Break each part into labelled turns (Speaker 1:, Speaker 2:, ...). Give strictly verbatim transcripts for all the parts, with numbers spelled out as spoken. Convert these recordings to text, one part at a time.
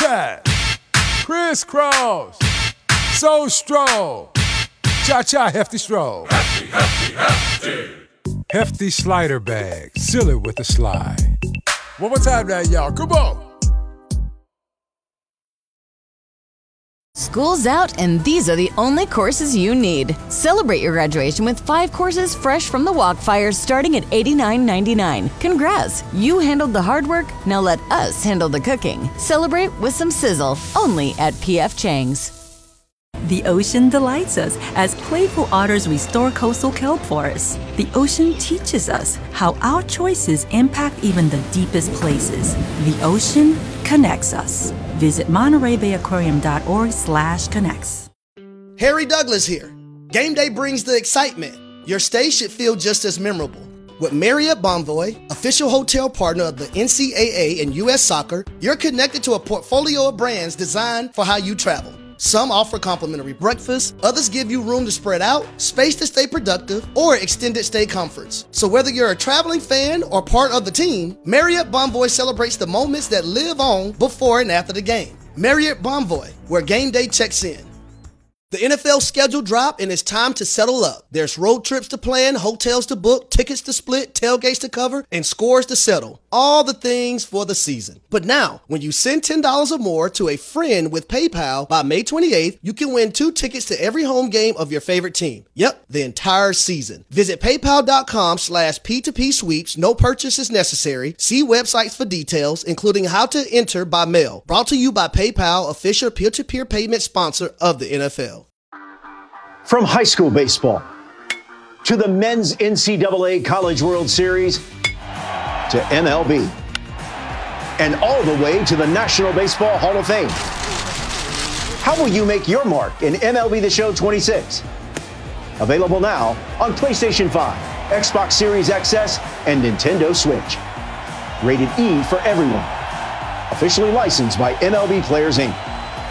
Speaker 1: zigzag, crisscross, so stroll, cha-cha hefty stroll. Hefty, hefty, hefty. Hefty slider bag, seal it with a slide. One more time now, y'all, come on.
Speaker 2: School's out, and these are the only courses you need. Celebrate your graduation with five courses fresh from the Walkfires starting at eighty-nine ninety-nine. Congrats! You handled the hard work, now let us handle the cooking. Celebrate with some sizzle, only at P F Chang's.
Speaker 3: The ocean delights us as playful otters restore coastal kelp forests. The ocean teaches us how our choices impact even the deepest places. The ocean connects us. Visit Monterey Bay Aquarium dot org slash connects.
Speaker 4: Harry Douglas here. Game day brings the excitement. Your stay should feel just as memorable. With Marriott Bonvoy, official hotel partner of the N C double A and U S Soccer, you're connected to a portfolio of brands designed for how you travel. Some offer complimentary breakfast, others give you room to spread out, space to stay productive, or extended stay comforts. So whether you're a traveling fan or part of the team, Marriott Bonvoy celebrates the moments that live on before and after the game. Marriott Bonvoy, where game day checks in. The N F L schedule dropped and it's time to settle up. There's road trips to plan, hotels to book, tickets to split, tailgates to cover, and scores to settle. All the things for the season. But now, when you send ten dollars or more to a friend with PayPal by May twenty-eighth, you can win two tickets to every home game of your favorite team. Yep, the entire season. Visit paypal.com slash P2P sweeps. No purchase is necessary. See websites for details, including how to enter by mail. Brought to you by PayPal, official peer-to-peer payment sponsor of the N F L.
Speaker 5: From high school baseball to the men's N C double A College World Series to M L B and all the way to the National Baseball Hall of Fame. How will you make your mark in M L B The Show twenty-six? Available now on PlayStation five, Xbox Series X S, and Nintendo Switch. Rated E for everyone. Officially licensed by M L B Players, Incorporated.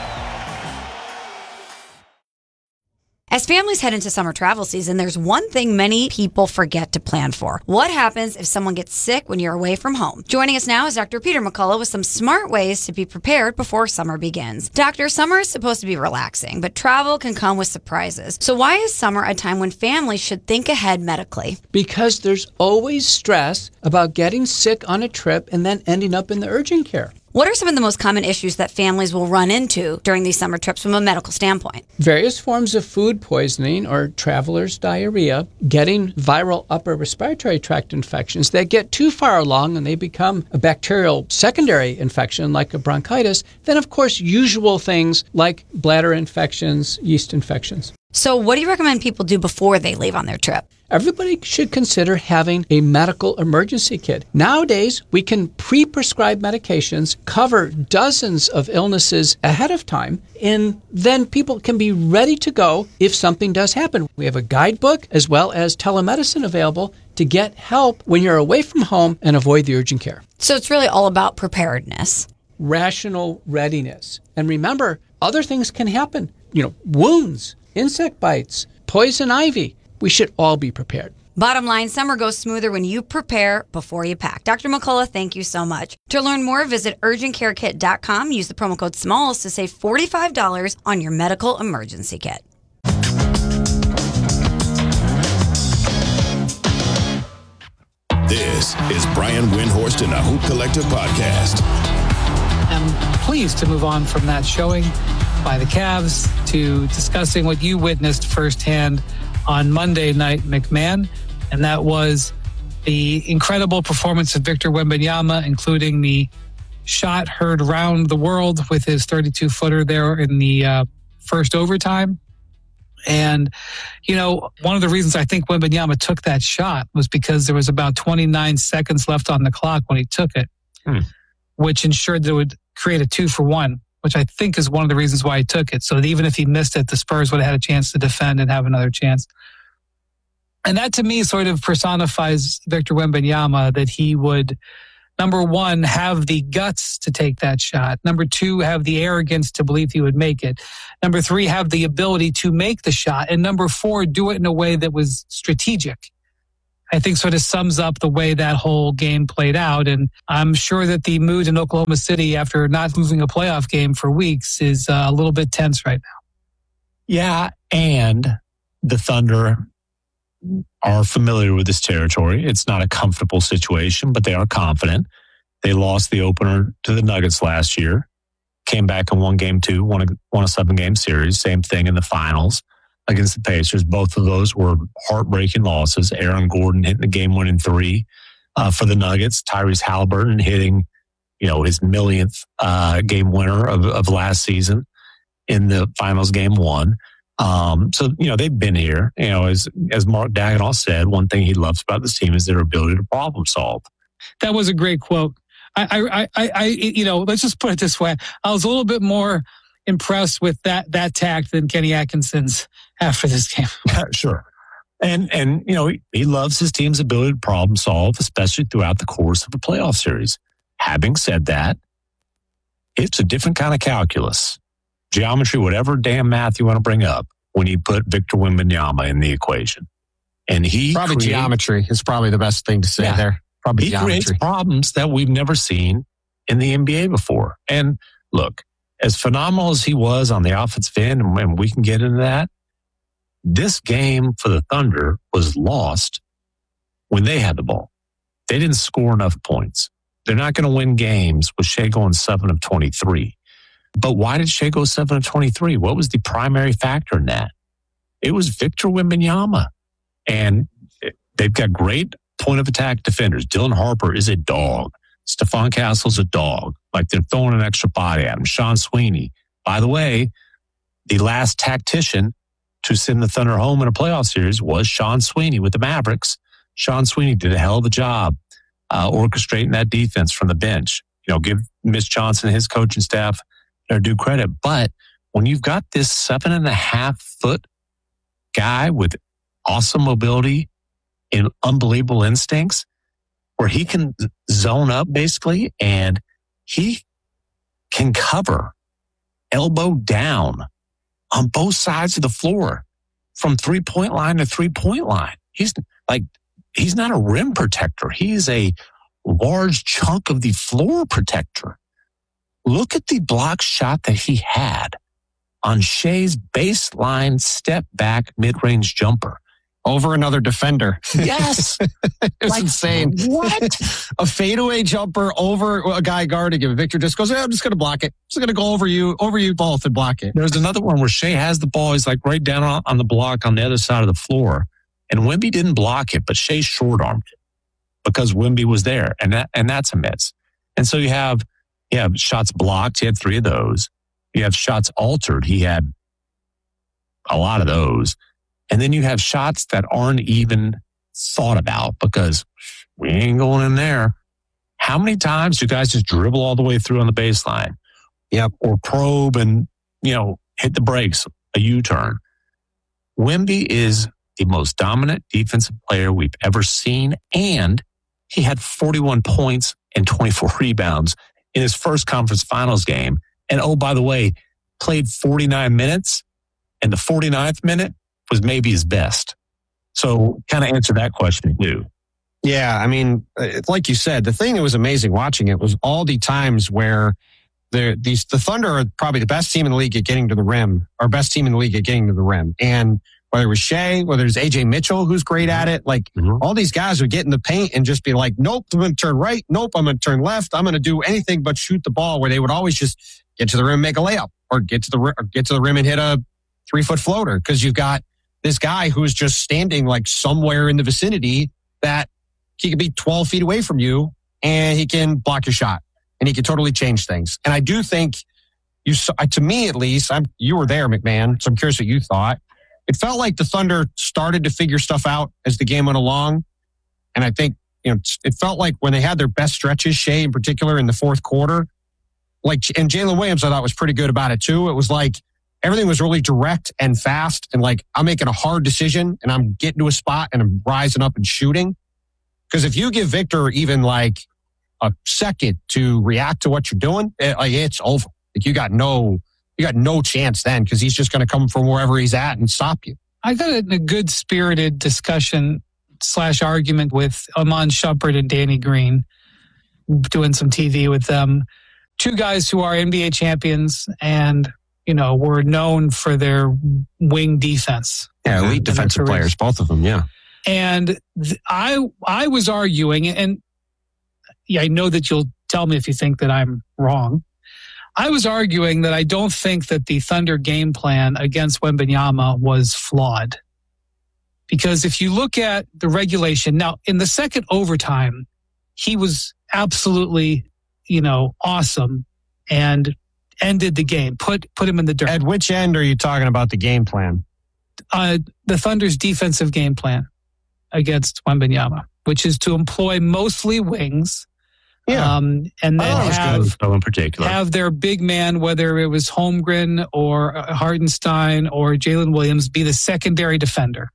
Speaker 6: As families head into summer travel season, there's one thing many people forget to plan for. What happens if someone gets sick when you're away from home? Joining us now is Doctor Peter McCullough with some smart ways to be prepared before summer begins. Doctor, summer is supposed to be relaxing, but travel can come with surprises. So why is summer a time when families should think ahead medically?
Speaker 7: Because there's always stress about getting sick on a trip and then ending up in the urgent care.
Speaker 6: What are some of the most common issues that families will run into during these summer trips from a medical standpoint?
Speaker 7: Various forms of food poisoning or traveler's diarrhea, getting viral upper respiratory tract infections that get too far along and they become a bacterial secondary infection like a bronchitis. Then, of course, usual things like bladder infections, yeast infections.
Speaker 6: So what do you recommend people do before they leave on their trip?
Speaker 7: Everybody should consider having a medical emergency kit. Nowadays, we can pre-prescribe medications, cover dozens of illnesses ahead of time, and then people can be ready to go if something does happen. We have a guidebook as well as telemedicine available to get help when you're away from home and avoid the urgent care.
Speaker 6: So it's really all about preparedness.
Speaker 7: Rational readiness. And remember, other things can happen. You know, wounds, insect bites, poison ivy. We should all be prepared.
Speaker 6: Bottom line, summer goes smoother when you prepare before you pack. Doctor McCullough, thank you so much. To learn more, visit urgent care kit dot com. Use the promo code SMALLS to save forty-five dollars on your medical emergency kit.
Speaker 8: This is Brian Windhorst and the Hoop Collective Podcast.
Speaker 9: I'm pleased to move on from that showing by the Cavs to discussing what you witnessed firsthand on Monday night, McMahon, and that was the incredible performance of Victor Wembanyama, including the shot heard around the world with his thirty-two footer there in the uh, first overtime. And, you know, one of the reasons I think Wembanyama took that shot was because there was about twenty-nine seconds left on the clock when he took it, hmm. which ensured that it would create a two for one, which I think is one of the reasons why he took it. So that even if he missed it, the Spurs would have had a chance to defend and have another chance. And that to me sort of personifies Victor Wembanyama, that he would, number one, have the guts to take that shot. Number two, have the arrogance to believe he would make it. Number three, have the ability to make the shot. And number four, do it in a way that was strategic. I think sort of sums up the way that whole game played out. And I'm sure that the mood in Oklahoma City after not losing a playoff game for weeks is uh, a little bit tense right now.
Speaker 10: Yeah, and the Thunder are familiar with this territory. It's not a comfortable situation, but they are confident. They lost the opener to the Nuggets last year, came back and won game two, won a, won a seven-game series. Same thing in the finals against the Pacers. Both of those were heartbreaking losses. Aaron Gordon hitting the game-winning three uh, for the Nuggets. Tyrese Halliburton hitting, you know, his millionth uh, game winner of, of last season in the finals game one. Um, so, you know, they've been here. You know, as as Mark Daigneault said, one thing he loves about this team is their ability to problem solve.
Speaker 9: That was a great quote. I, I, I, I, you know, let's just put it this way. I was a little bit more impressed with that that tact than Kenny Atkinson's after this game.
Speaker 10: Sure. And, and you know, he, he loves his team's ability to problem solve, especially throughout the course of a playoff series. Having said that, it's a different kind of calculus. Geometry, whatever damn math you want to bring up when you put Victor Wembanyama in the equation. And he
Speaker 11: Probably
Speaker 10: create,
Speaker 11: geometry is probably the best thing to say yeah, there. Probably
Speaker 10: he
Speaker 11: geometry.
Speaker 10: creates problems that we've never seen in the N B A before. And look, as phenomenal as he was on the offensive end, and we can get into that, this game for the Thunder was lost when they had the ball. They didn't score enough points. They're not going to win games with Shai going seven of twenty-three. But why did Shai go seven of twenty-three? What was the primary factor in that? It was Victor Wembanyama. And they've got great point of attack defenders. Dylan Harper is a dog. Stephon Castle's a dog. Like they're throwing an extra body at him. Sean Sweeney. By the way, the last tactician to send the Thunder home in a playoff series was Sean Sweeney with the Mavericks. Sean Sweeney did a hell of a job uh, orchestrating that defense from the bench. You know, give Mitch Johnson and his coaching staff their due credit. But when you've got this seven and a half foot guy with awesome mobility and unbelievable instincts, where he can zone up basically and he can cover elbow down on both sides of the floor from three point line to three point line. He's like, he's not a rim protector. He's a large chunk of the floor protector. Look at the block shot that he had on Shai's baseline step back mid-range jumper.
Speaker 11: Over another defender.
Speaker 10: Yes.
Speaker 11: It was like, insane.
Speaker 10: What?
Speaker 11: A fadeaway jumper over a guy guarding him. Victor just goes, yeah, I'm just going to block it. I'm just going to go over you, over you both and block it.
Speaker 10: There's another one where Shai has the ball. He's like right down on, on the block on the other side of the floor. And Wemby didn't block it, but Shai short-armed it because Wemby was there. And that and that's a miss. And so you have, you have shots blocked. He had three of those. You have shots altered. He had a lot of those. And then you have shots that aren't even thought about because we ain't going in there. How many times do guys just dribble all the way through on the baseline?
Speaker 11: Yep.
Speaker 10: Or probe and, you know, hit the brakes, a U-turn. Wemby is the most dominant defensive player we've ever seen. And he had forty-one points and twenty-four rebounds in his first conference finals game. And oh, by the way, played forty-nine minutes, and the forty-ninth minute was maybe his best. So kind of answer that question too.
Speaker 11: Yeah, I mean, it's like you said, the thing that was amazing watching it was all the times where the these the Thunder are probably the best team in the league at getting to the rim, or best team in the league at getting to the rim. And whether it was Shai, whether it's A J Mitchell, who's great at it, like mm-hmm. all these guys would get in the paint and just be like, nope, I'm going to turn right. Nope, I'm going to turn left. I'm going to do anything but shoot the ball, where they would always just get to the rim, make a layup, or get to the or get to the rim and hit a three foot floater. Because you've got this guy who's just standing like somewhere in the vicinity that he could be twelve feet away from you and he can block your shot and he can totally change things. And I do think you saw, to me at least, I'm, you were there, McMahon, so I'm curious what you thought. It felt like the Thunder started to figure stuff out as the game went along. And I think, you know, it felt like when they had their best stretches, Shai in particular in the fourth quarter, like, and Jalen Williams, I thought was pretty good about it too. It was like everything was really direct and fast, and like I'm making a hard decision and I'm getting to a spot and I'm rising up and shooting. Because if you give Victor even like a second to react to what you're doing, it, like it's over. Like you got no, you got no chance then, because he's just going to come from wherever he's at and stop you.
Speaker 9: I got in a good spirited discussion slash argument with Iman Shumpert and Danny Green, doing some T V with them. Two guys who are N B A champions and, you know, were known for their wing defense.
Speaker 11: Yeah, elite defensive players, both of them, yeah.
Speaker 9: And th- I I was arguing, and yeah, I know that you'll tell me if you think that I'm wrong. I was arguing that I don't think that the Thunder game plan against Wembanyama was flawed. Because if you look at the regulation, now in the second overtime, he was absolutely, you know, awesome and ended the game, put put him in the dirt.
Speaker 11: At which end are you talking about the game plan?
Speaker 9: Uh, the Thunder's defensive game plan against Wembanyama, which is to employ mostly wings.
Speaker 11: Yeah.
Speaker 9: Um, and then
Speaker 10: Oh,
Speaker 9: have,
Speaker 10: good. in particular.
Speaker 9: have their big man, whether it was Holmgren or Hartenstein or Jalen Williams, be the secondary defender.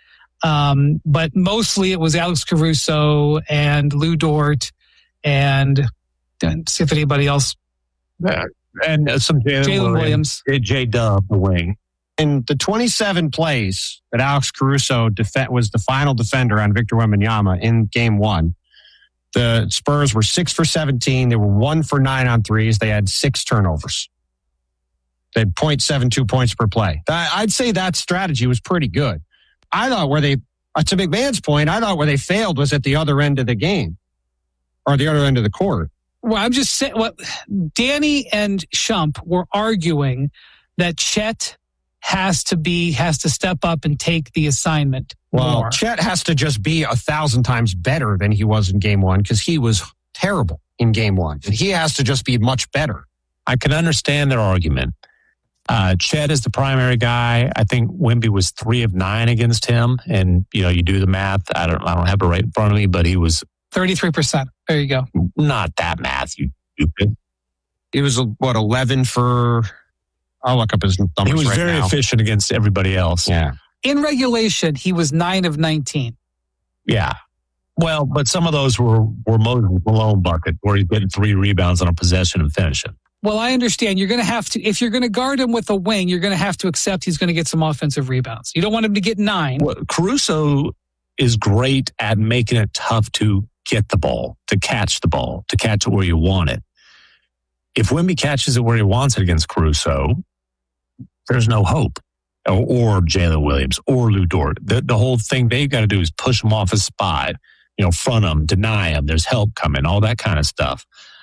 Speaker 9: Um, but mostly it was Alex Caruso and Lou Dort and, and see if anybody else.
Speaker 10: Yeah. And uh, some Jalen
Speaker 9: Jalen
Speaker 10: Williams.
Speaker 9: Williams.
Speaker 10: J Dub, the wing.
Speaker 11: In the twenty-seven plays that Alex Caruso def- was the final defender on Victor Wembanyama in game one, the Spurs were six for seventeen. They were one for nine on threes. They had six turnovers. They had point seven two points per play. That, I'd say that strategy was pretty good. I thought where they, uh, to McMahon's point, I thought where they failed was at the other end of the game or the other end of the court.
Speaker 9: Well, I'm just saying, what Danny and Shump were arguing that Chet has to be, has to step up and take the assignment.
Speaker 11: Well,
Speaker 9: more.
Speaker 11: Chet has to just be a thousand times better than he was in game one because he was terrible in game one. And he has to just be much better.
Speaker 10: I can understand their argument. Uh, Chet is the primary guy. I think Wemby was three of nine against him. And, you know, you do the math. I don't, I don't have it right in front of me, but he was
Speaker 9: thirty-three percent. There you go.
Speaker 10: Not that math, you stupid.
Speaker 11: He was, what, eleven for, I'll look up his numbers right now.
Speaker 10: He was very
Speaker 11: now.
Speaker 10: efficient against everybody else.
Speaker 11: Yeah.
Speaker 9: In regulation, he was nine of nineteen.
Speaker 10: Yeah. Well, but some of those were, were Moses Malone bucket where he did three rebounds on a possession and finish it.
Speaker 9: Well, I understand. You're going to have to, if you're going to guard him with a wing, you're going to have to accept he's going to get some offensive rebounds. You don't want him to get nine.
Speaker 10: Well, Caruso is great at making it tough to get the ball, to catch the ball, to catch it where you want it. If Wemby catches it where he wants it against Caruso, there's no hope. Or, or Jalen Williams or Lou Dort. The, the whole thing they've got to do is push him off his spot, you know, front him, deny him. There's help coming, all that kind of stuff.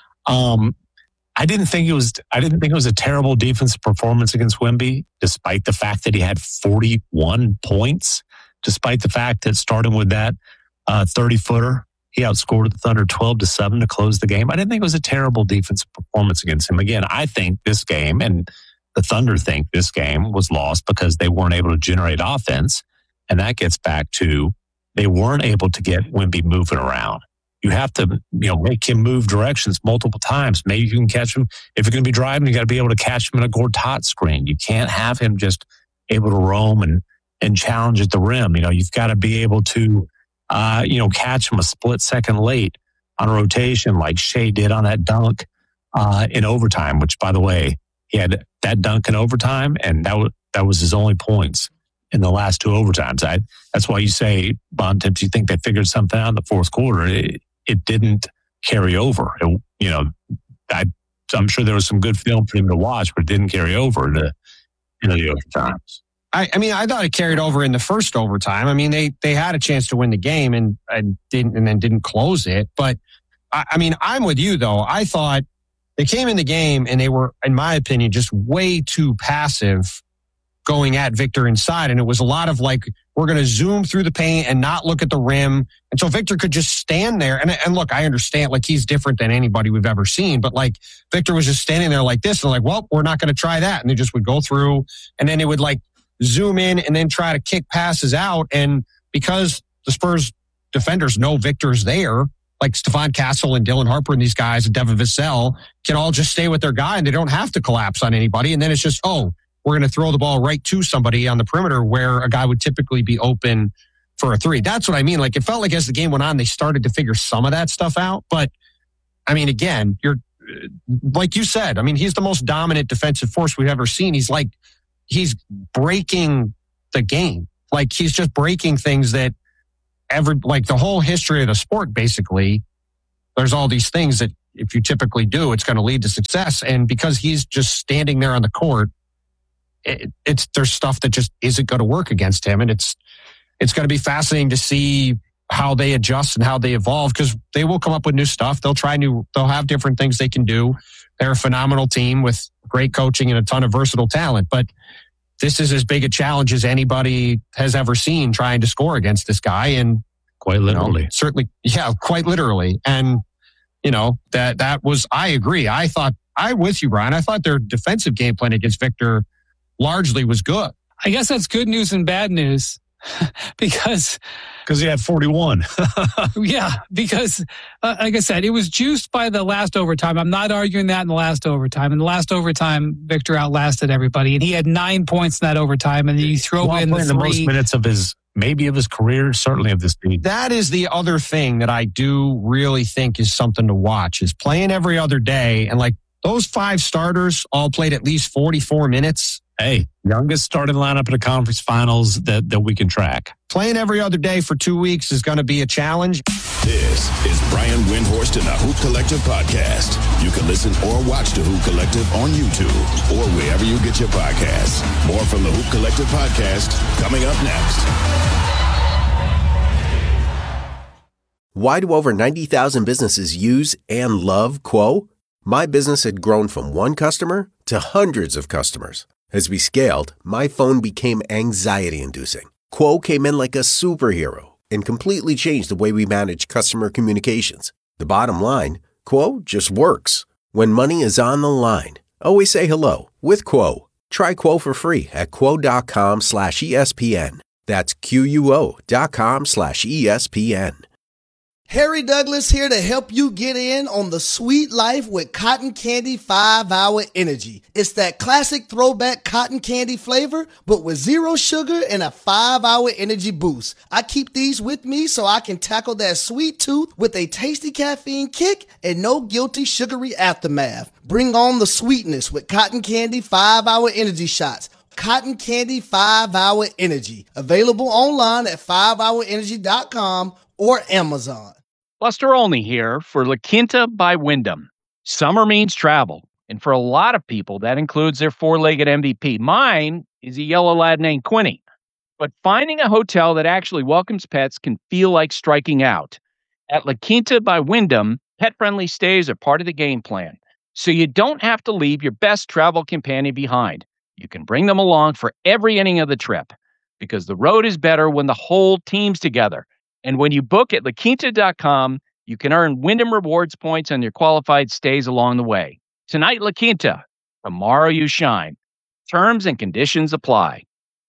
Speaker 10: Um, I didn't think it was. I didn't think it was a terrible defensive performance against Wemby, despite the fact that he had forty-one points. Despite the fact that starting with that uh, thirty footer, he outscored the Thunder twelve to seven to close the game. I didn't think it was a terrible defensive performance against him. Again, I think this game and the Thunder think this game was lost because they weren't able to generate offense, and that gets back to they weren't able to get Wemby moving around. You have to, you know, make him move directions multiple times. Maybe you can catch him. If you're going to be driving, you got to be able to catch him in a Gortat screen. You can't have him just able to roam and, and challenge at the rim. You know, you've got to be able to, uh, you know, catch him a split second late on a rotation like Shea did on that dunk uh, in overtime, which, by the way, he had that dunk in overtime, and that was, that was his only points in the last two overtimes. I, that's why you say, Bontemps, you think they figured something out in the fourth quarter. It, it didn't carry over. It, you know, I, I'm sure there was some good film for him to watch, but it didn't carry over to you know, the overtimes.
Speaker 11: I, I mean, I thought it carried over in the first overtime. I mean, they they had a chance to win the game and, and didn't, and then didn't close it. But I, I mean, I'm with you though. I thought they came in the game and they were, in my opinion, just way too passive going at Victor inside. And it was a lot of like, we're going to zoom through the paint and not look at the rim. And so Victor could just stand there. And, and look, I understand, like, he's different than anybody we've ever seen. But like, Victor was just standing there like this and like, well, we're not going to try that. And they just would go through and then it would like zoom in and then try to kick passes out. And because the Spurs defenders know Victor's there, like Stephon Castle and Dylan Harper and these guys and Devin Vassell can all just stay with their guy and they don't have to collapse on anybody. And then it's just, oh, we're going to throw the ball right to somebody on the perimeter where a guy would typically be open for a three. That's what I mean. Like, it felt like as the game went on, they started to figure some of that stuff out. But I mean, again, you're like you said, I mean, he's the most dominant defensive force we've ever seen. He's like, he's breaking the game. Like, he's just breaking things that every, like the whole history of the sport, basically, there's all these things that if you typically do, it's going to lead to success. And because he's just standing there on the court, it, it's, there's stuff that just isn't going to work against him. And it's, it's going to be fascinating to see how they adjust and how they evolve, because they will come up with new stuff. They'll try new, they'll have different things they can do. They're a phenomenal team with great coaching and a ton of versatile talent, but this is as big a challenge as anybody has ever seen trying to score against this guy. And
Speaker 10: quite literally,
Speaker 11: you know, certainly, yeah, quite literally. And, you know, that, that was, I agree. I thought, I'm with you, Brian. I thought their defensive game plan against Victor largely was good.
Speaker 9: I guess that's good news and bad news because
Speaker 10: because he had forty-one.
Speaker 9: Yeah, because uh, like I said, it was juiced by the last overtime. I'm not arguing that in the last overtime. In the last overtime, Victor outlasted everybody, and he had nine points in that overtime. And then you throw
Speaker 10: While
Speaker 9: in the,
Speaker 10: the most minutes of his, maybe of his career, certainly of this team.
Speaker 11: That is the other thing that I do really think is something to watch, is playing every other day. And like those five starters all played at least forty-four minutes.
Speaker 10: Hey, youngest starting lineup in the conference finals that, that we can track.
Speaker 11: Playing every other day for two weeks is going to be a challenge.
Speaker 8: This is Brian Windhorst and the Hoop Collective podcast. You can listen or watch the Hoop Collective on YouTube or wherever you get your podcasts. More from the Hoop Collective podcast coming up next.
Speaker 12: Why do over ninety thousand businesses use and love Quo? My business had grown from one customer to hundreds of customers. As we scaled, my phone became anxiety-inducing. Quo came in like a superhero and completely changed the way we manage customer communications. The bottom line, Quo just works. When money is on the line, always say hello with Quo. Try Quo for free at quo.com slash ESPN. That's Q-U-O dot com slash ESPN.
Speaker 4: Harry Douglas here to help you get in on the sweet life with Cotton Candy five hour Energy. It's that classic throwback cotton candy flavor, but with zero sugar and a five hour energy boost. I keep these with me so I can tackle that sweet tooth with a tasty caffeine kick and no guilty sugary aftermath. Bring on the sweetness with Cotton Candy five hour Energy shots. Cotton Candy five hour Energy. Available online at five hour energy dot com or Amazon.
Speaker 13: Buster Olney here for La Quinta by Wyndham. Summer means travel, and for a lot of people, that includes their four-legged M V P. Mine is a yellow lad named Quinny. But finding a hotel that actually welcomes pets can feel like striking out. At La Quinta by Wyndham, pet-friendly stays are part of the game plan, so you don't have to leave your best travel companion behind. You can bring them along for every inning of the trip, because the road is better when the whole team's together. And when you book at la quinta dot com, you can earn Wyndham Rewards points on your qualified stays along the way. Tonight, La Quinta. Tomorrow, you shine. Terms and conditions apply.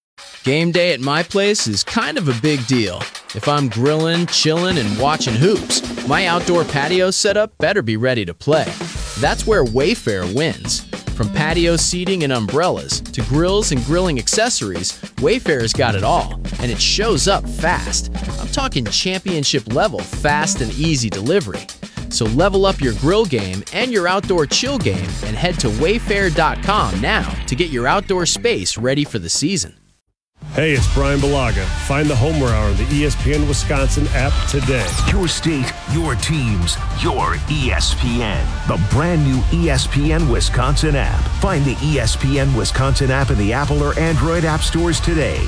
Speaker 14: Game day at my place is kind of a big deal. If I'm grilling, chilling, and watching hoops, my outdoor patio setup better be ready to play. That's where Wayfair wins. From patio seating and umbrellas to grills and grilling accessories, Wayfair's got it all, and it shows up fast. I'm talking championship level fast and easy delivery. So level up your grill game and your outdoor chill game and head to wayfair dot com now to get your outdoor space ready for the season.
Speaker 15: Hey, it's Brian Balaga. Find the Homer Hour on the E S P N Wisconsin app today.
Speaker 16: Your state, your teams, your E S P N. The brand new E S P N Wisconsin app. Find the E S P N Wisconsin app in the Apple or Android app stores today.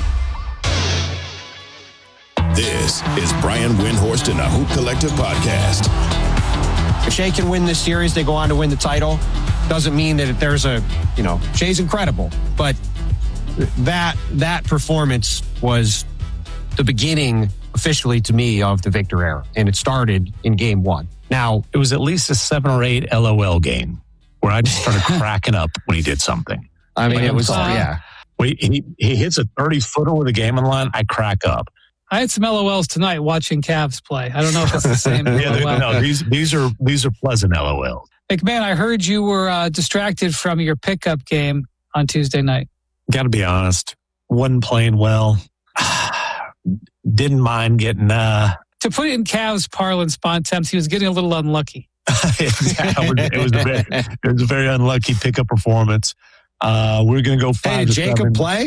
Speaker 8: This is Brian Windhorst and the Hoop Collective podcast.
Speaker 11: If Shea can win this series, they go on to win the title. Doesn't mean that there's a, you know, Shea's incredible, but that that performance was the beginning officially to me of the Victor era, and it started in game one.
Speaker 10: Now, it was at least a seven or eight L O L game where I just started cracking up when he did something.
Speaker 11: I mean, it was, uh, yeah.
Speaker 10: Wait, he, he hits a thirty-footer with a game on the line, I crack up.
Speaker 9: I had some L O Ls tonight watching Cavs play. I don't know if it's the same.
Speaker 10: yeah, they, no, these these are these are pleasant L O Ls.
Speaker 9: McMahon, I heard you were uh, distracted from your pickup game on Tuesday night.
Speaker 10: Got to be honest, wasn't playing well. Didn't mind getting... Uh...
Speaker 9: To put it in Cavs parlance, Bontemps, he was getting a little unlucky.
Speaker 10: it, was a very, it was a very unlucky pickup performance. Uh, we're going to go five
Speaker 11: Hey,
Speaker 10: to
Speaker 11: Jacob
Speaker 10: seven.
Speaker 11: play?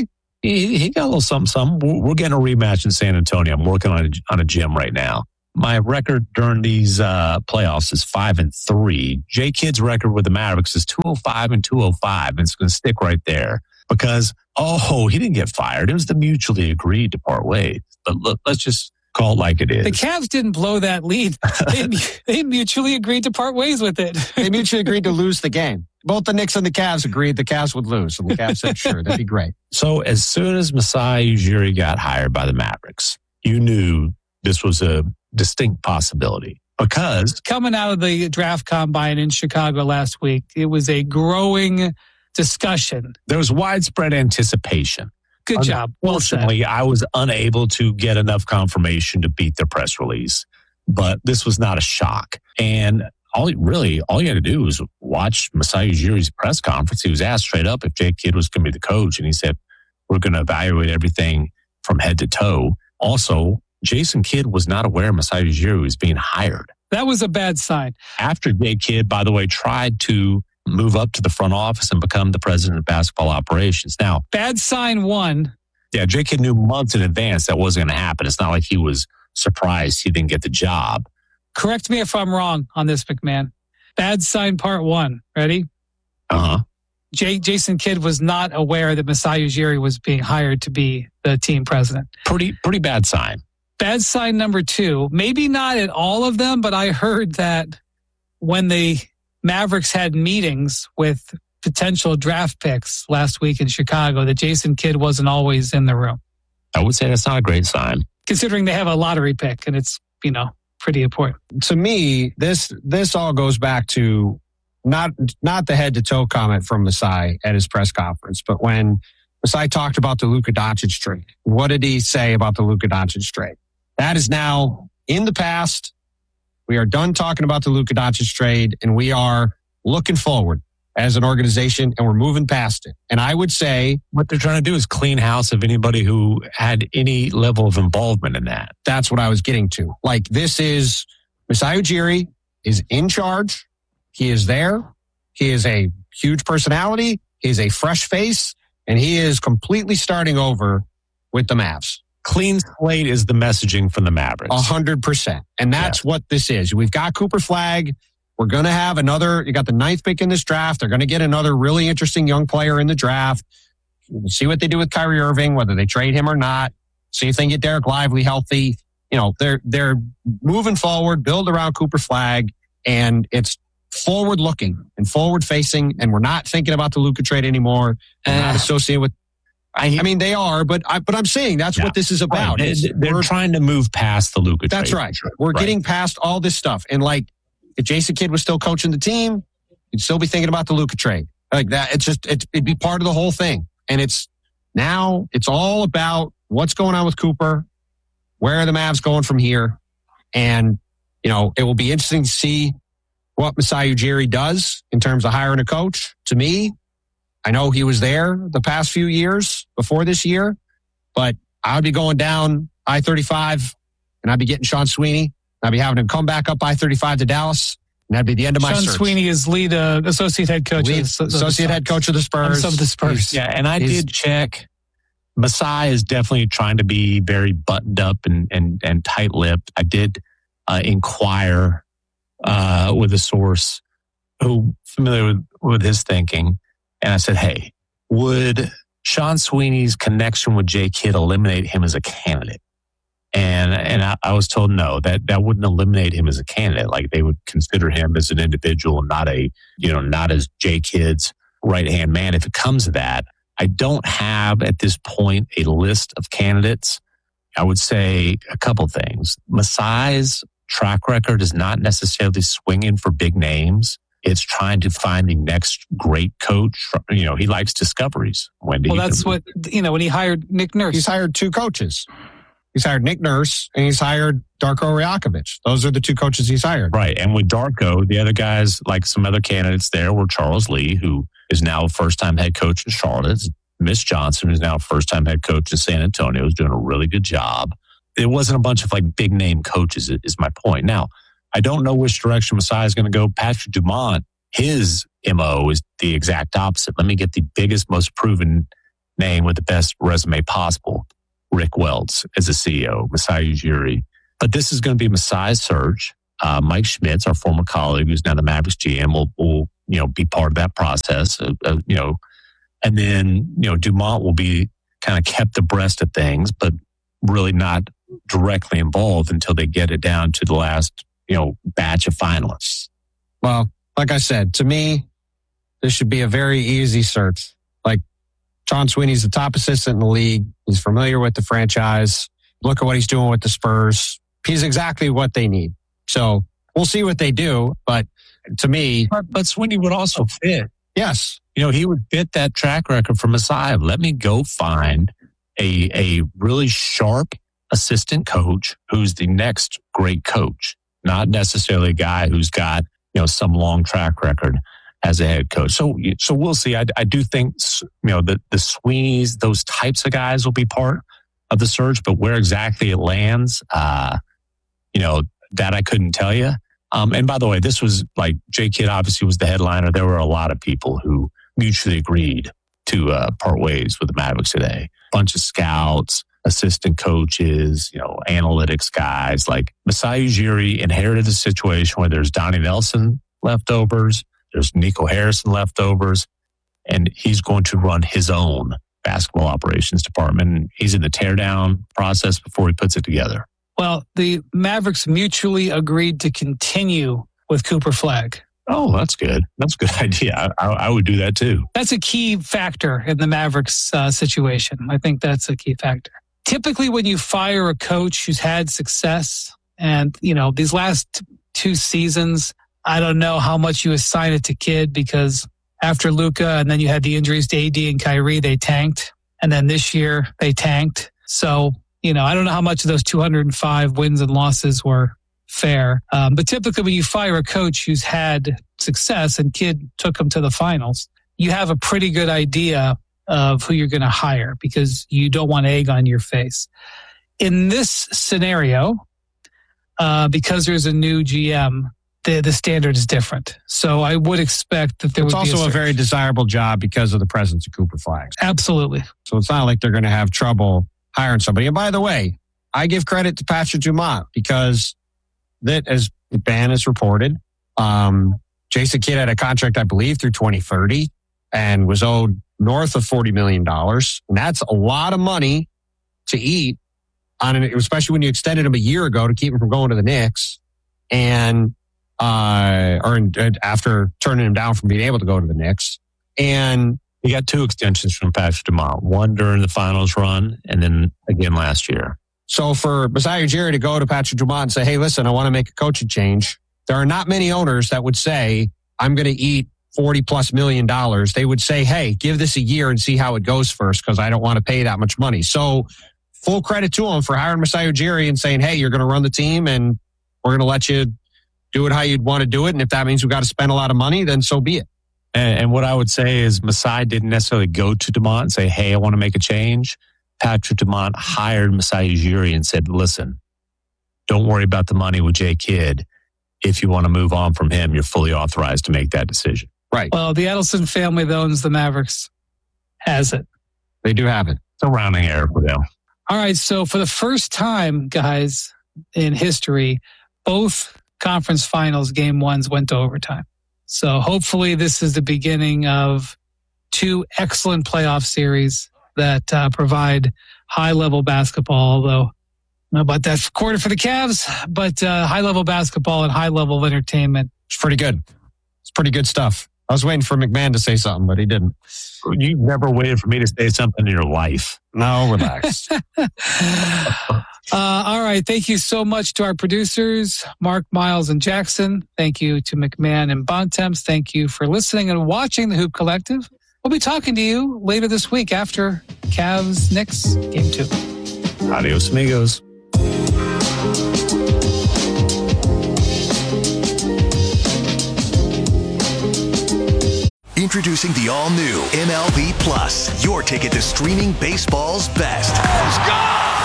Speaker 10: He, he got a little something, something. We're, we're getting a rematch in San Antonio. I'm working on a, on a gym right now. My record during these uh, playoffs is five and three. J Kidd's record with the Mavericks is two oh five and two oh five, and it's going to stick right there because oh, he didn't get fired. It was the mutually agreed to part ways. But look, let's just call it like it is.
Speaker 9: The Cavs didn't blow that lead. They, they mutually agreed to part ways with it.
Speaker 11: They mutually agreed to lose the game. Both the Knicks and the Cavs agreed the Cavs would lose. So the Cavs said, sure, that'd be great.
Speaker 10: So as soon as Masai Ujiri got hired by the Mavericks, you knew this was a distinct possibility because
Speaker 9: coming out of the draft combine in Chicago last week, it was a growing discussion.
Speaker 10: There was widespread anticipation.
Speaker 9: Good job. Well
Speaker 10: Unfortunately,
Speaker 9: said.
Speaker 10: I was unable to get enough confirmation to beat their press release, but this was not a shock. And all really, all you had to do was watch Masai Ujiri's press conference. He was asked straight up if J Kidd was going to be the coach, and he said, "We're going to evaluate everything from head to toe." Also, Jason Kidd was not aware Masai Ujiri was being hired.
Speaker 9: That was a bad sign.
Speaker 10: After J Kidd, by the way, tried to move up to the front office and become the president of basketball operations. Now,
Speaker 9: bad sign one.
Speaker 10: Yeah, J Kidd knew months in advance that wasn't going to happen. It's not like he was surprised he didn't get the job.
Speaker 9: Correct me if I'm wrong on this, McMahon. Bad sign part one. Ready?
Speaker 10: Uh-huh.
Speaker 9: J- Jason Kidd was not aware that Masai Ujiri was being hired to be the team president.
Speaker 10: Pretty, pretty bad sign.
Speaker 9: Bad sign number two, maybe not at all of them, but I heard that when the Mavericks had meetings with potential draft picks last week in Chicago, that Jason Kidd wasn't always in the room.
Speaker 10: I would say that's not a great sign.
Speaker 9: Considering they have a lottery pick and it's, you know, pretty important.
Speaker 11: To me, this this all goes back to not not the head to toe comment from Masai at his press conference, but when Masai talked about the Luka Doncic trade. What did he say about the Luka Doncic trade? That is now in the past. We are done talking about the Luka Doncic trade, and we are looking forward as an organization, and we're moving past it. And I would say
Speaker 10: what they're trying to do is clean house of anybody who had any level of involvement in that.
Speaker 11: That's what I was getting to. Like, this is Masai Ujiri is in charge. He is there. He is a huge personality. He is a fresh face, and he is completely starting over with the Mavs.
Speaker 10: Clean slate is the messaging from the Mavericks.
Speaker 11: A hundred percent. And that's yeah. what this is. We've got Cooper Flagg. We're going to have another, you got the ninth pick in this draft. They're going to get another really interesting young player in the draft. We'll see what they do with Kyrie Irving, whether they trade him or not. See if they can get Derek Lively healthy. You know, they're, they're moving forward, build around Cooper Flagg, and it's forward looking and forward facing. And we're not thinking about the Luka trade anymore. We're not associated with, I, I mean, they are, but I, but I'm saying that's yeah. what this is about.
Speaker 10: Right. They're trying to move past the Luka trade.
Speaker 11: That's right. We're right. getting past all this stuff. And like, if Jason Kidd was still coaching the team, you'd still be thinking about the Luka trade. Like that, it's just, it, it'd be part of the whole thing. And it's now, it's all about what's going on with Cooper. Where are the Mavs going from here? And, you know, it will be interesting to see what Masai Ujiri does in terms of hiring a coach. To me, I know he was there the past few years before this year, but I would be going down I thirty-five and I'd be getting Sean Sweeney. I'd be having him come back up I thirty-five to Dallas, and that'd be the end of my
Speaker 9: Sean
Speaker 11: search.
Speaker 9: Sweeney is lead uh, associate head coach.
Speaker 11: Lead,
Speaker 9: of the,
Speaker 11: associate
Speaker 9: of the
Speaker 11: head coach of the Spurs.
Speaker 9: Of the Spurs.
Speaker 10: He's, yeah, and I did check. Masai is definitely trying to be very buttoned up and and, and tight-lipped. I did uh, inquire uh, with a source who familiar with, with his thinking, and I said, "Hey, would Sean Sweeney's connection with J Kidd eliminate him as a candidate?" And and I, I was told no, that that wouldn't eliminate him as a candidate. Like they would consider him as an individual, not a you know not as J Kidd's right hand man. If it comes to that, I don't have at this point a list of candidates. I would say a couple things. Masai's track record is not necessarily swinging for big names. It's trying to find the next great coach. You know, he likes discoveries. Wendy,
Speaker 9: well, that's what you know when he hired Nick Nurse.
Speaker 11: He's hired two coaches. He's hired Nick Nurse and he's hired Darko Rajakovic. Those are the two coaches he's hired.
Speaker 10: Right. And with Darko, the other guys, like some other candidates there, were Charles Lee, who is now a first-time head coach in Charlotte. Miss Johnson, who's now a first-time head coach in San Antonio, is doing a really good job. It wasn't a bunch of like big-name coaches, is my point. Now, I don't know which direction Masai is going to go. Patrick Dumont, his M O is the exact opposite. Let me get the biggest, most proven name with the best resume possible. Rick Welts as the C E O, Masai Ujiri. But this is going to be Masai's search. Uh, Mike Schmitz, our former colleague, who's now the Mavericks G M, will, will you know, be part of that process. Uh, uh, you know, and then, you know, Dumont will be kind of kept abreast of things, but really not directly involved until they get it down to the last, you know, batch of finalists.
Speaker 11: Well, like I said, to me, this should be a very easy search. Like, John Sweeney's the top assistant in the league. He's familiar with the franchise. Look at what he's doing with the Spurs. He's exactly what they need. So we'll see what they do. But to me...
Speaker 10: But, but Sweeney would also fit.
Speaker 11: Yes.
Speaker 10: You know, he would fit that track record for Masai. Let me go find a, a really sharp assistant coach who's the next great coach, not necessarily a guy who's got, you know, some long track record as a head coach. So, so we'll see. I, I do think, you know, the, the Sweeneys, those types of guys will be part of the search, but where exactly it lands, uh, you know, that I couldn't tell you. Um, and by the way, this was like Jay Kidd obviously was the headliner. There were a lot of people who mutually agreed to uh, part ways with the Mavericks today. Bunch of scouts, assistant coaches, you know, analytics guys. Like Masai Ujiri inherited a situation where there's Donnie Nelson leftovers, there's Nico Harrison leftovers, and he's going to run his own basketball operations department. He's in the teardown process before he puts it together.
Speaker 9: Well, the Mavericks mutually agreed to continue with Cooper Flagg.
Speaker 10: Oh, that's good. That's a good idea. I, I would do that too.
Speaker 9: That's a key factor in the Mavericks uh, situation. I think that's a key factor. Typically, when you fire a coach who's had success, and, you know, these last two seasons, I don't know how much you assign it to Kidd, because after Luka and then you had the injuries to A D and Kyrie, they tanked. And then this year they tanked. So, you know, I don't know how much of those two hundred five wins and losses were fair. Um, but typically when you fire a coach who's had success, and Kidd took them to the finals, you have a pretty good idea of who you're going to hire, because you don't want egg on your face. In this scenario, uh, because there's a new G M, the, the standard is different. So I would expect that there
Speaker 11: it's
Speaker 9: would be
Speaker 11: also
Speaker 9: a,
Speaker 11: a very desirable job because of the presence of Cooper Flagg.
Speaker 9: Absolutely.
Speaker 11: So it's not like they're going to have trouble hiring somebody. And by the way, I give credit to Patrick Dumont, because that, as Ban has reported, um, Jason Kidd had a contract, I believe, through twenty thirty and was owed north of forty million dollars. And that's a lot of money to eat, on an, especially when you extended him a year ago to keep him from going to the Knicks. And uh, or in, after turning him down from being able to go to the Knicks. And
Speaker 10: he got two extensions from Patrick Dumont, one during the finals run and then again last year.
Speaker 11: So for Masai Ujiri to go to Patrick Dumont and say, hey, listen, I want to make a coaching change, there are not many owners that would say, I'm going to eat forty plus million dollars. They would say, hey, give this a year and see how it goes first, because I don't want to pay that much money. So full credit to him for hiring Masai Ujiri and saying, hey, you're going to run the team and we're going to let you do it how you'd want to do it. And if that means we've got to spend a lot of money, then so be it.
Speaker 10: And, and what I would say is Masai didn't necessarily go to Dumont and say, hey, I want to make a change. Patrick Dumont hired Masai Ujiri and said, listen, don't worry about the money with Jay Kidd. If you want to move on from him, you're fully authorized to make that decision.
Speaker 11: Right.
Speaker 9: Well, the Edelson family that owns the Mavericks has it.
Speaker 11: They do have it.
Speaker 10: It's a rounding error for them.
Speaker 9: All right. So for the first time, guys, in history, both conference finals game ones went to overtime. So hopefully this is the beginning of two excellent playoff series that uh, provide high-level basketball, although I don't know about that quarter for the Cavs, but uh, high-level basketball and high-level entertainment.
Speaker 11: It's pretty good. It's pretty good stuff. I was waiting for McMahon to say something, but he didn't.
Speaker 10: You never waited for me to say something in your life.
Speaker 11: No, relax.
Speaker 9: Uh, all right. Thank you so much to our producers, Mark, Miles, and Jackson. Thank you to McMahon and Bontemps. Thank you for listening and watching the Hoop Collective. We'll be talking to you later this week after Cavs Knicks game two.
Speaker 10: Adios, amigos.
Speaker 16: Introducing the all-new M L B Plus, your ticket to streaming baseball's best. Let's go!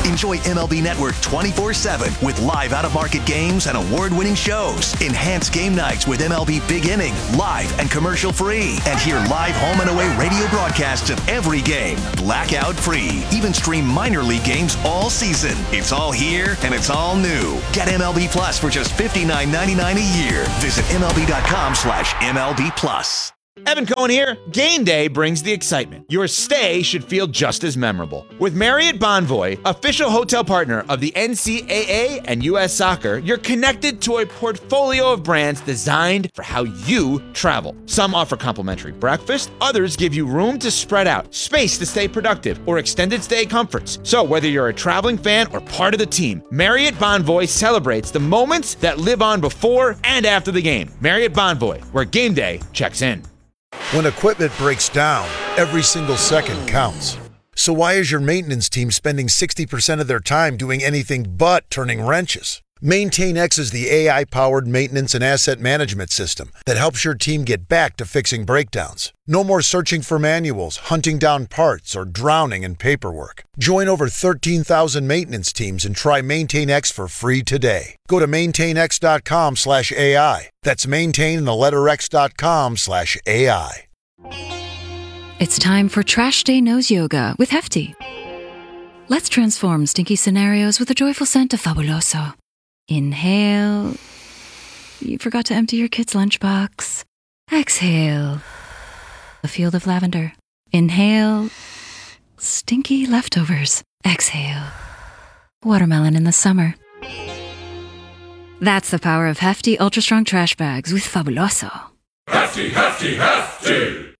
Speaker 17: Enjoy M L B Network twenty-four seven with live out-of-market games and award-winning shows. Enhance game nights with M L B Big Inning, live and commercial-free. And hear live home and away radio broadcasts of every game, blackout-free. Even stream minor league games all season. It's all here and it's all new. Get M L B Plus for just fifty-nine ninety-nine a year. Visit MLB.com slash MLB Plus.
Speaker 18: Evan Cohen here. Game day brings the excitement. Your stay should feel just as memorable. With Marriott Bonvoy, official hotel partner of the N C A A and U S Soccer, you're connected to a portfolio of brands designed for how you travel. Some offer complimentary breakfast, others give you room to spread out, space to stay productive, or extended stay comforts. So whether you're a traveling fan or part of the team, Marriott Bonvoy celebrates the moments that live on before and after the game. Marriott Bonvoy, where game day checks in.
Speaker 19: When equipment breaks down, every single second counts. So why is your maintenance team spending sixty percent of their time doing anything but turning wrenches? MaintainX is the A I-powered maintenance and asset management system that helps your team get back to fixing breakdowns. No more searching for manuals, hunting down parts, or drowning in paperwork. Join over thirteen thousand maintenance teams and try MaintainX for free today. Go to maintainx.com slash AI. That's maintain the letter x.com slash AI.
Speaker 20: It's time for Trash Day Nose Yoga with Hefty. Let's transform stinky scenarios with a joyful scent of Fabuloso. Inhale. You forgot to empty your kid's lunchbox. Exhale. A field of lavender. Inhale. Stinky leftovers. Exhale. Watermelon in the summer. That's the power of Hefty Ultra Strong Trash Bags with Fabuloso.
Speaker 21: Hefty, hefty, hefty!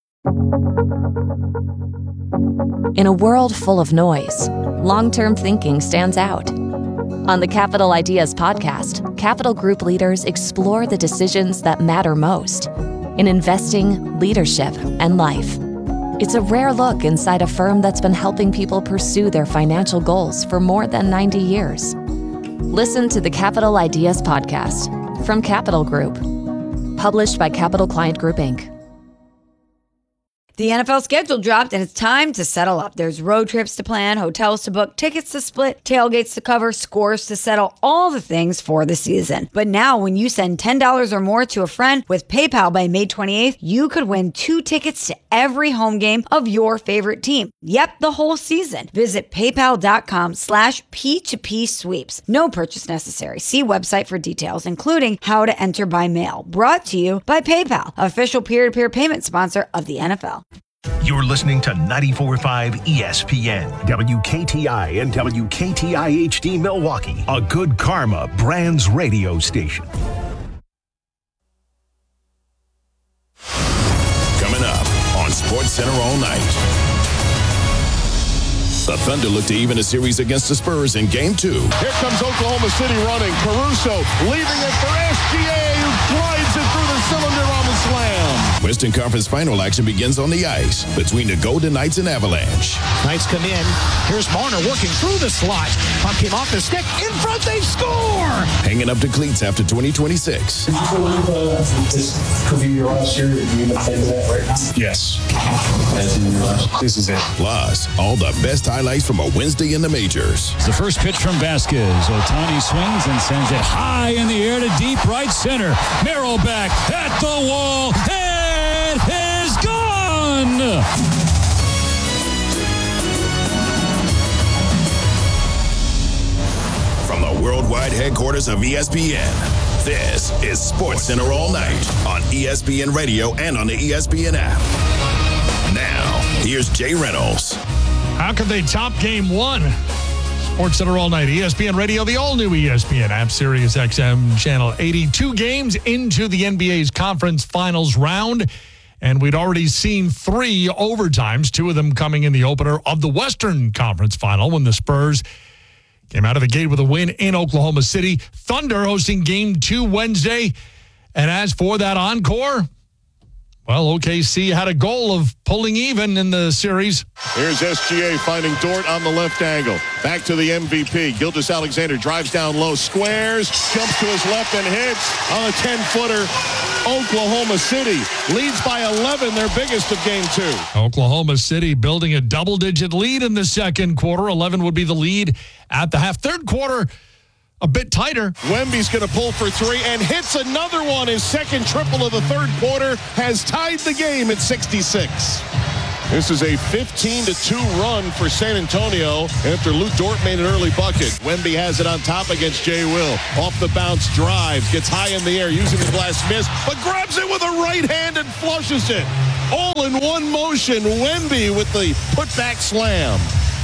Speaker 22: In a world full of noise, long-term thinking stands out. On the Capital Ideas podcast, Capital Group leaders explore the decisions that matter most in investing, leadership, and life. It's a rare look inside a firm that's been helping people pursue their financial goals for more than ninety years. Listen to the Capital Ideas podcast from Capital Group, published by Capital Client Group, Incorporated.
Speaker 6: The N F L schedule dropped, and it's time to settle up. There's road trips to plan, hotels to book, tickets to split, tailgates to cover, scores to settle, all the things for the season. But now, when you send ten dollars or more to a friend with PayPal by May twenty-eighth, you could win two tickets to every home game of your favorite team. Yep, the whole season. Visit paypal.com slash P2P sweeps. No purchase necessary. See website for details, including how to enter by mail. Brought to you by PayPal, official peer-to-peer payment sponsor of the N F L.
Speaker 16: You're listening to ninety-four point five E S P N, W K T I and W K T I H D Milwaukee, a Good Karma Brands radio station.
Speaker 8: Coming up on SportsCenter all night. The Thunder look to even a series against the Spurs in Game two.
Speaker 23: Here comes Oklahoma City running. Caruso leaving it for S G A, who glides it through the cylinder on the slam.
Speaker 8: Western Conference final action begins on the ice between the Golden Knights and Avalanche.
Speaker 24: Knights come in. Here's Marner working through the slot. Pump him off the stick. In front, they score!
Speaker 8: Hanging up to cleats after twenty twenty-six.
Speaker 25: Did you believe uh, this could be your last year? Are you going to play that right now?
Speaker 23: Yes.
Speaker 8: This is it. Plus, all the best highlights from a Wednesday in the majors.
Speaker 26: The first pitch from Vasquez. Ohtani swings and sends it high in the air to deep right center. Merrill back at the wall. It is gone!
Speaker 8: From the worldwide headquarters of E S P N, this is SportsCenter All Night on E S P N Radio and on the E S P N app. Now, here's Jay Reynolds.
Speaker 27: How could they top game one? SportsCenter All Night, E S P N Radio, the all-new E S P N app, Sirius X M Channel eighty-two games into the N B A's conference finals round. And we'd already seen three overtimes, two of them coming in the opener of the Western Conference Final when the Spurs came out of the gate with a win in Oklahoma City. Thunder hosting game two Wednesday. And as for that encore, well, O K C had a goal of pulling even in the series.
Speaker 23: Here's S G A finding Dort on the left angle. Back to the M V P. Gilgeous-Alexander drives down low, squares, jumps to his left and hits on a ten-footer. Oklahoma City leads by eleven, their biggest of game two.
Speaker 27: Oklahoma City building a double-digit lead in the second quarter. eleven would be the lead at the half. Third quarter, a bit tighter.
Speaker 23: Wemby's going to pull for three and hits another one. His second triple of the third quarter has tied the game at sixty-six. This is a fifteen to two run for San Antonio after Luke Dort made an early bucket. Wemby has it on top against Jay Will. Off the bounce, drives, gets high in the air using the glass miss, but grabs it with a right hand and flushes it. All in one motion, Wemby with the putback slam.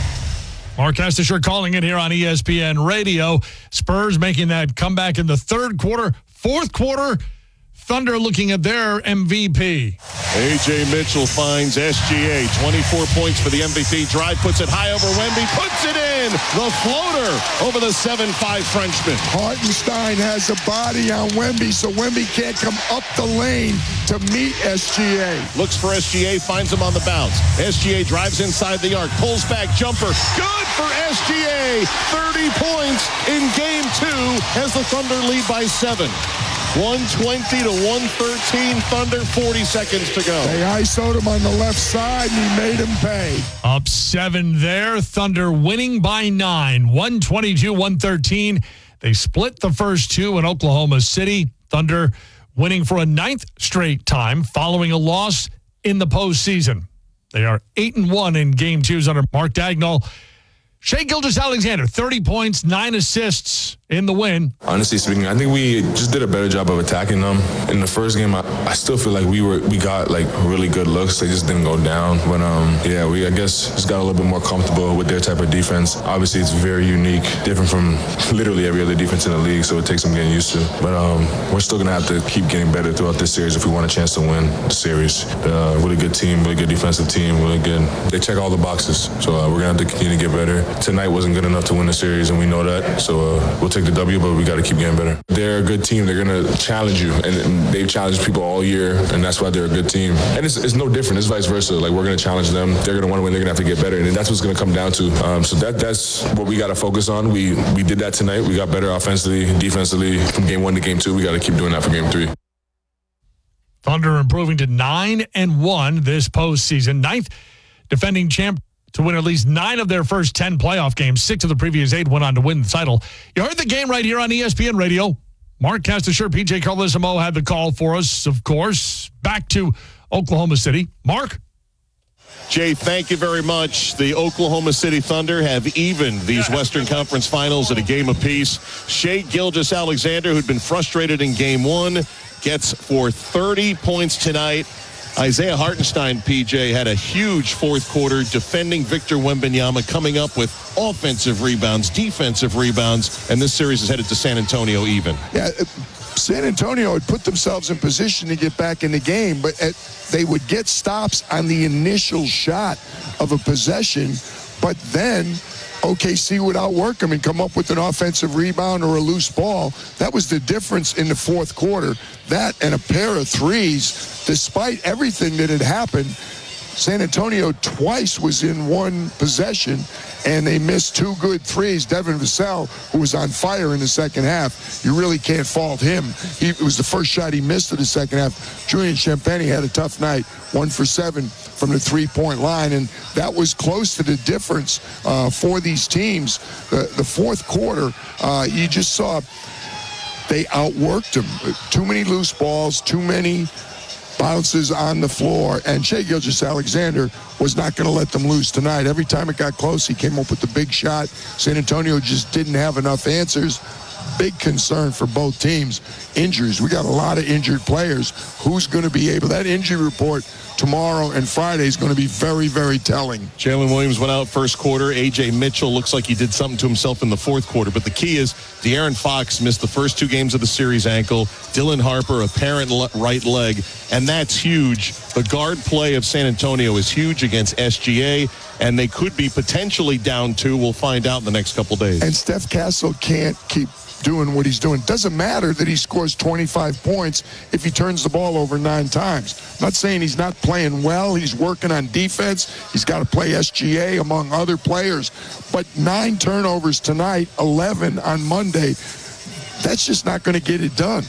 Speaker 27: Mark Hastisher calling it here on E S P N Radio. Spurs making that comeback in the third quarter. Fourth quarter, Thunder looking at their M V P.
Speaker 23: A J Mitchell finds S G A. twenty-four points for the M V P. Drive puts it high over Wemby. Puts it in. The floater over the seven five Frenchman.
Speaker 1: Hartenstein has a body on Wemby, so Wemby can't come up the lane to meet S G A.
Speaker 23: Looks for S G A. Finds him on the bounce. S G A drives inside the arc. Pulls back. Jumper. Good for S G A. thirty points in game two as the Thunder lead by seven. one twenty to one thirteen Thunder, forty seconds to go.
Speaker 1: They I S O'd him on the left side, and he made him pay.
Speaker 27: Up seven there. Thunder winning by nine. one twenty-two one thirteen. They split the first two in Oklahoma City. Thunder winning for a ninth straight time following a loss in the postseason. They are eight and one in game twos under Mark Dagnall. Shai Gilgeous-Alexander, thirty points, nine assists in the win.
Speaker 2: Honestly speaking, I think we just did a better job of attacking them. In the first game, I, I still feel like we were we got like really good looks. They just didn't go down. But um, yeah, we I guess just got a little bit more comfortable with their type of defense. Obviously, it's very unique, different from literally every other defense in the league, so it takes some getting used to. But um, we're still gonna have to keep getting better throughout this series if we want a chance to win the series. Uh, really good team, really good defensive team, really good. They check all the boxes, so uh, we're gonna have to continue to get better. Tonight wasn't good enough to win the series, and we know that. So uh, we'll take the W, but we got to keep getting better. They're a good team. They're going to challenge you, and, and they've challenged people all year, and that's why they're a good team. And it's, it's no different. It's vice versa. Like, we're going to challenge them. They're going to want to win. They're going to have to get better, and that's what's going to come down to. Um, so that that's what we got to focus on. We we did that tonight. We got better offensively, defensively. From game one to game two, we got to keep doing that for game three.
Speaker 27: Thunder improving to nine and one this postseason. Ninth defending champ to win at least nine of their first ten playoff games. Six of the previous eight went on to win the title. You heard the game right here on E S P N Radio. Mark Hastisher, P J Carlesimo had the call for us, of course. Back to Oklahoma City. Mark?
Speaker 23: Jay, thank you very much. The Oklahoma City Thunder have evened these Western Conference Finals at a game apiece. Shai Gilgeous-Alexander, who'd been frustrated in game one, gets for thirty points tonight. Isaiah Hartenstein, P J, had a huge fourth quarter defending Victor Wembanyama, coming up with offensive rebounds, defensive rebounds, and this series is headed to San Antonio even.
Speaker 1: Yeah, San Antonio had put themselves in position to get back in the game, but at, they would get stops on the initial shot of a possession, but then O K C would outwork them and come up with an offensive rebound or a loose ball. That was the difference in the fourth quarter. That and a pair of threes, despite everything that had happened. San Antonio twice was in one possession, and they missed two good threes. Devin Vassell, who was on fire in the second half, you really can't fault him. He, it was the first shot he missed in the second half. Julian Champagny had a tough night, one for seven from the three-point line, and that was close to the difference uh, for these teams. The, the fourth quarter, uh, you just saw they outworked them. Too many loose balls, too many bounces on the floor, and Shai Gilgeous-Alexander was not going to let them lose tonight. Every time it got close, he came up with the big shot. San Antonio just didn't have enough answers. Big concern for both teams. Injuries. We got a lot of injured players. Who's going to be able? That injury report tomorrow and Friday is going to be very, very telling.
Speaker 23: Jalen Williams went out first quarter. A J Mitchell looks like he did something to himself in the fourth quarter. But the key is De'Aaron Fox missed the first two games of the series ankle. Dylan Harper, apparent le- right leg. And that's huge. The guard play of San Antonio is huge against S G A. And they could be potentially down two. We'll find out in the next couple days.
Speaker 1: And Steph Castle can't keep doing what he's doing. Doesn't matter that he scores twenty-five points if he turns the ball over nine times. I'm not saying he's not playing well. He's working on defense. He's got to play S G A among other players. But nine turnovers tonight, eleven on Monday, that's just not going to get it done.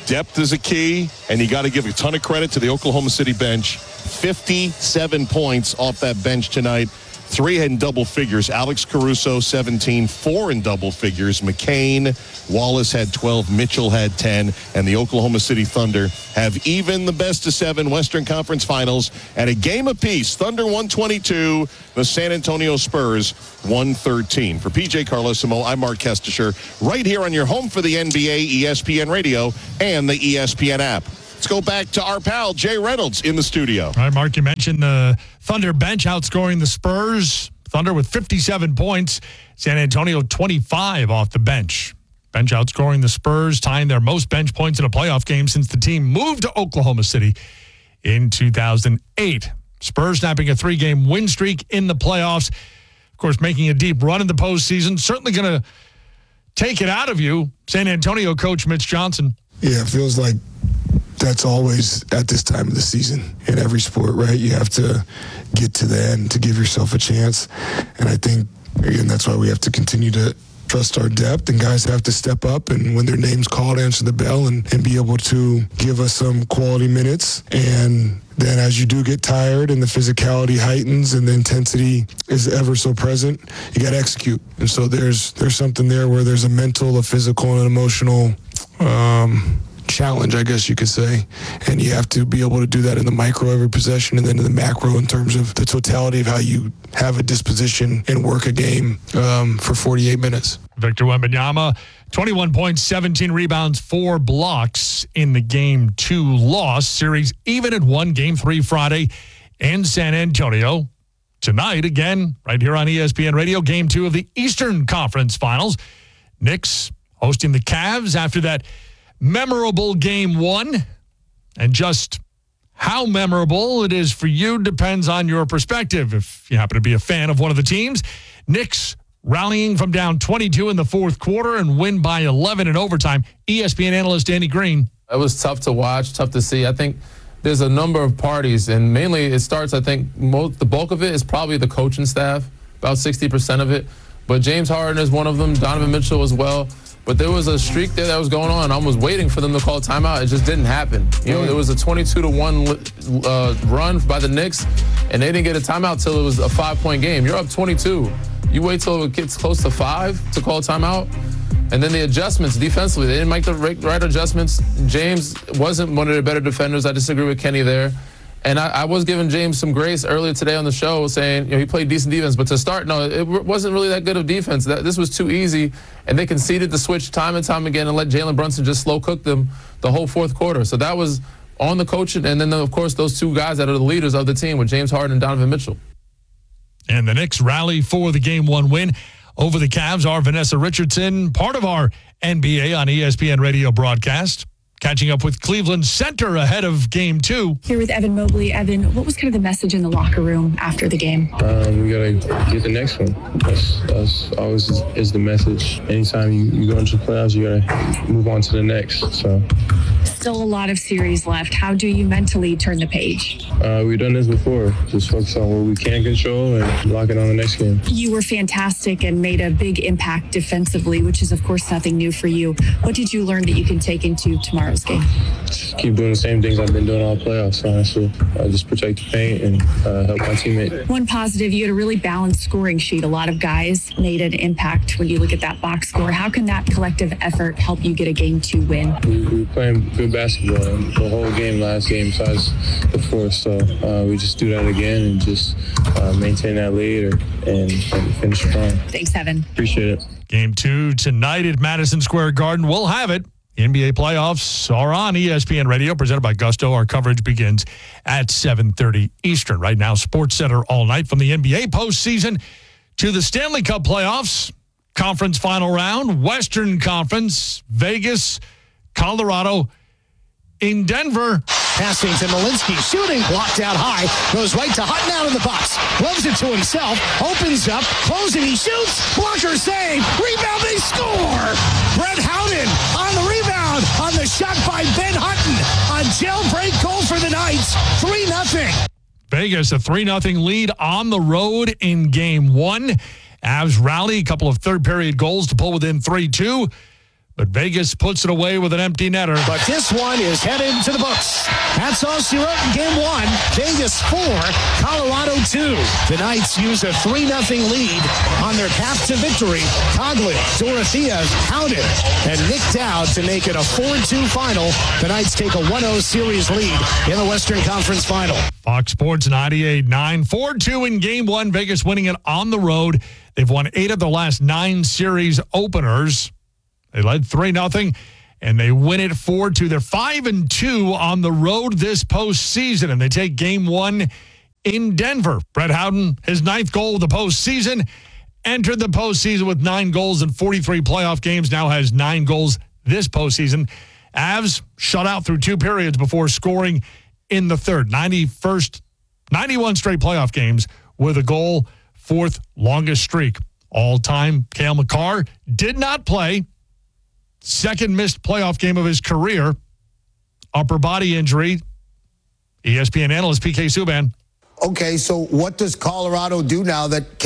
Speaker 23: Depth is a key, and you got to give a ton of credit to the Oklahoma City bench. fifty-seven points off that bench tonight. Three in double figures. Alex Caruso, seventeen. Four in double figures. McCain, Wallace had twelve. Mitchell had ten. And the Oklahoma City Thunder have even the best of seven Western Conference Finals at a game apiece. Thunder one twenty-two. The San Antonio Spurs one thirteen. For P J Carlesimo, I'm Mark Kestisher, right here on your home for the N B A, E S P N Radio, and the E S P N app. Let's go back to our pal, Jay Reynolds, in the studio.
Speaker 27: All right, Mark, you mentioned the Thunder bench outscoring the Spurs. Thunder with fifty-seven points. San Antonio twenty-five off the bench. Bench outscoring the Spurs, tying their most bench points in a playoff game since the team moved to Oklahoma City in two thousand eight. Spurs snapping a three-game win streak in the playoffs. Of course, making a deep run in the postseason. Certainly going to take it out of you. San Antonio coach Mitch Johnson.
Speaker 3: Yeah, it feels like that's always at this time of the season in every sport, right? You have to get to the end to give yourself a chance. And I think, again, that's why we have to continue to trust our depth, and guys have to step up and when their name's called, answer the bell and, and be able to give us some quality minutes. And then as you do get tired and the physicality heightens and the intensity is ever so present, you got to execute. And so there's there's something there where there's a mental, a physical, and an emotional um, challenge, I guess you could say. And you have to be able to do that in the micro every possession and then in the macro in terms of the totality of how you have a disposition and work a game um, for forty-eight minutes.
Speaker 27: Victor Wembanyama, twenty-one points, seventeen rebounds, four blocks in the game two loss. Series even at one, game three Friday in San Antonio. Tonight, again, right here on E S P N Radio, game two of the Eastern Conference Finals. Knicks hosting the Cavs after that memorable game one. And just how memorable it is for you depends on your perspective. If you happen to be a fan of one of the teams, Knicks rallying from down twenty-two in the fourth quarter and win by eleven in overtime. E S P N analyst Danny Green.
Speaker 4: It was tough to watch, tough to see. I think there's a number of parties, and mainly it starts, I think, most, the bulk of it is probably the coaching staff, about sixty percent of it. But James Harden is one of them, Donovan Mitchell as well. But there was a streak there that was going on. I was waiting for them to call timeout. It just didn't happen. You know, there was a twenty-two to one uh, run by the Knicks, and they didn't get a timeout till it was a five-point game. You're up twenty-two. You wait till it gets close to five to call timeout. And then the adjustments defensively, they didn't make the right adjustments. James wasn't one of the better defenders. I disagree with Kenny there. And I, I was giving James some grace earlier today on the show, saying, you know, he played decent defense. But to start, no, it wasn't really that good of defense. That, this was too easy. And they conceded the switch time and time again and let Jalen Brunson just slow cook them the whole fourth quarter. So that was on the coach. And then, of course, those two guys that are the leaders of the team with James Harden and Donovan Mitchell.
Speaker 27: And the Knicks rally for the game one win over the Cavs. Our Vanessa Richardson, part of our N B A on E S P N radio broadcast. Catching up with Cleveland Center ahead of game two.
Speaker 5: Here with Evan Mobley. Evan, what was kind of the message in the locker room after the game?
Speaker 7: Um, we got to get the next one. That's, that's always is, is the message. Anytime you, you go into the playoffs, you got to move on to the next. So,
Speaker 5: still a lot of series left. How do you mentally turn the page?
Speaker 7: Uh, we've done this before. Just focus on what we can control and lock it on the next game.
Speaker 5: You were fantastic and made a big impact defensively, which is, of course, nothing new for you. What did you learn that you can take into tomorrow's game?
Speaker 7: Just keep doing the same things I've been doing all playoffs, honestly. Uh, just protect the paint and uh, help my teammate.
Speaker 5: One positive, you had a really balanced scoring sheet. A lot of guys made an impact when you look at that box score. How can that collective effort help you get a game two win?
Speaker 7: We, we were playing good basketball the whole game, last game, besides the fourth. So uh, we just do that again and just uh, maintain that lead or, and, and finish strong.
Speaker 5: Thanks, Evan.
Speaker 7: Appreciate it.
Speaker 27: Game two tonight at Madison Square Garden. We'll have it. N B A playoffs are on E S P N Radio, presented by Gusto. Our coverage begins at seven thirty Eastern. Right now, Sports Center all night from the N B A postseason to the Stanley Cup playoffs. Conference final round, Western Conference, Vegas, Colorado, in Denver.
Speaker 24: Passing to Malinsky, shooting, blocked out high, goes right to Hutton out of the box, loves it to himself, opens up, closing, he shoots, blocker save, rebound, they score! Brett Howden on the rebound, on the shot by Ben Hutton, a jailbreak goal for the Knights, three nothing.
Speaker 27: Vegas, a three nothing lead on the road in game one. Avs rally, a couple of third period goals to pull within three two. But Vegas puts it away with an empty netter.
Speaker 24: But this one is headed to the books. That's all she wrote in game one. Vegas four, Colorado two. The Knights use a three nothing lead on their path to victory. Coughlin, Dorothea, Howden, and Nick Dowd to make it a four two final. The Knights take a one oh series lead in the Western Conference Final.
Speaker 27: Fox Sports ninety-eight nine. four two in game one. Vegas winning it on the road. They've won eight of the last nine series openers. They led three nothing, and they win it four two. They're five and two on the road this postseason, and they take game one in Denver. Brett Howden, his ninth goal of the postseason, entered the postseason with nine goals in forty-three playoff games, now has nine goals this postseason. Avs shut out through two periods before scoring in the third. ninety-first, ninety-one straight playoff games with a goal, fourth longest streak. All-time, Cale Makar did not play. Second missed playoff game of his career. Upper body injury. E S P N analyst P K Subban.
Speaker 9: Okay, so what does Colorado do now that